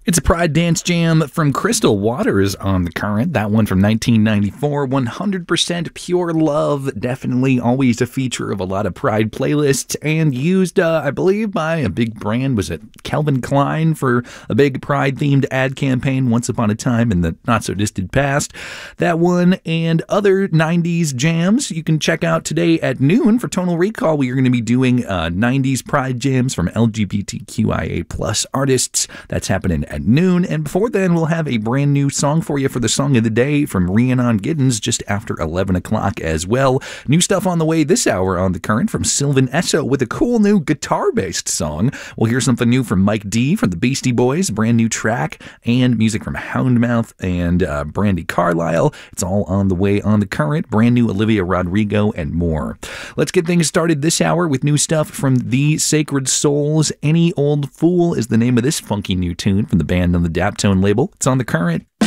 It's a Pride Dance Jam from Crystal Waters on the current. That one from 1994. 100% pure love. Definitely always a feature of a lot of Pride playlists and used, I believe, by a big brand. Was it Calvin Klein for a big Pride-themed ad campaign once upon a time in the not-so-distant past? That one and other 90s jams you can check out today at noon for Tonal Recall. We are going to be doing 90s Pride jams from LGBTQIA plus artists. That's happening at noon, and before then we'll have a brand new song for you for the song of the day from Rhiannon Giddens just after 11 o'clock as well. New stuff on the way this hour on the current from Sylvan Esso with a cool new guitar-based song. We'll hear something new from Mike D from the Beastie Boys, brand new track, and music from Houndmouth and Brandi Carlile. It's all on the way on the current. Brand new Olivia Rodrigo and more. Let's get things started this hour with new stuff from The Sacred Souls. Any Old Fool is the name of this funky new tune from the band on the Daptone label. It's on the current.